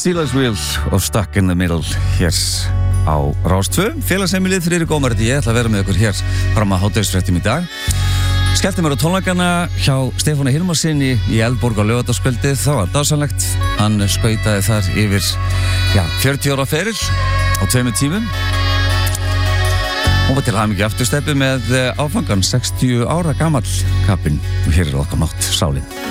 Steelers Wheel og Stuck in the Middle hér á Rás 2. Félagsheimilið Friðrik Ómar heiti ég, ætla að vera með ykkur hér fram að hádegisfréttum í dag. Skellti mér á tónleikana hjá Stefáni Hilmarsinni í Eldborg á laugardagskvöldið. Það var dásamlegt. Hann skautaði þar yfir 40 ára feril á 2 tímum. Hún var til hamingju aftursteppi með áfangan 60 ára gamall kapinn og hér er okkar mátt sálin.